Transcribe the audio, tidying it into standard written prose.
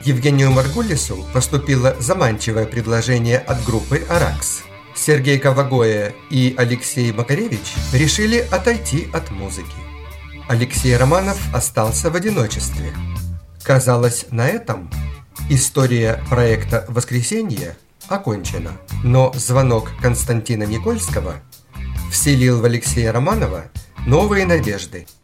Евгению Маргулису поступило заманчивое предложение от группы «Аракс». Сергей Кавагоя и Алексей Макаревич решили отойти от музыки. Алексей Романов остался в одиночестве. Казалось, на этом история проекта «Воскресенье» окончена. Но звонок Константина Никольского вселил в Алексея Романова новые надежды.